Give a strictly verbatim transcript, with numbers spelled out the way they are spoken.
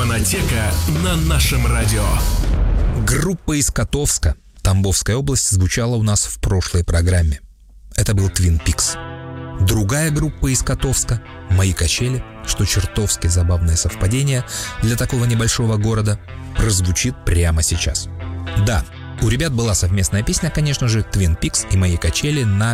Фонотека на нашем радио. Группа из Котовска, Тамбовская область, звучала у нас в прошлой программе. Это был Twin Peaks. Другая группа из Котовска, «Мои качели», что чертовски забавное совпадение для такого небольшого города, прозвучит прямо сейчас. Да, у ребят была совместная песня, конечно же, Twin Peaks и «Мои качели» на